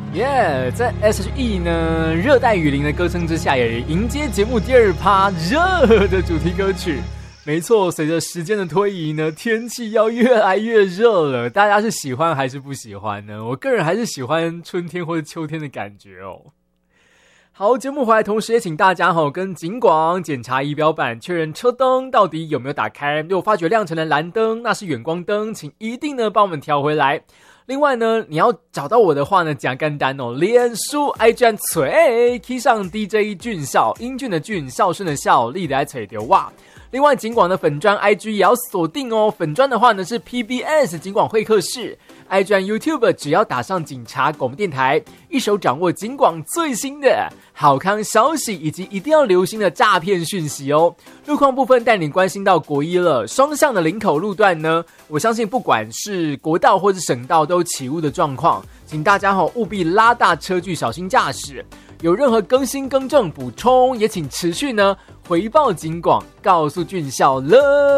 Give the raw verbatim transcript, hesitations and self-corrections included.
耶、yeah, 在 S H E 呢热带雨林的歌声之下，也迎接节目第二趴热的主题歌曲。没错，随着时间的推移呢，天气要越来越热了，大家是喜欢还是不喜欢呢？我个人还是喜欢春天或者秋天的感觉哦。好，节目回来，同时也请大家吼跟警广检查仪表板，确认车灯到底有没有打开。如果发觉亮成了蓝灯，那是远光灯，请一定呢帮我们调回来。另外呢，你要找到我的话呢，讲干单哦，脸书 I G 嘴 key 上 D J 俊孝，英俊的俊，孝顺的孝，力的爱嘴丢哇。另外，警广的粉专 I G 也要锁定哦。粉专的话呢是 P B S 警广会客室 ，I G YouTube 只要打上警察广播电台，一手掌握警广最新的好康消息以及一定要留心的诈骗讯息哦。路况部分带你关心到国一了，双向的林口路段呢，我相信不管是国道或是省道都有起雾的状况，请大家务必拉大车距，小心驾驶。有任何更新更正补充，也请持续呢回报警广，告诉俊孝了。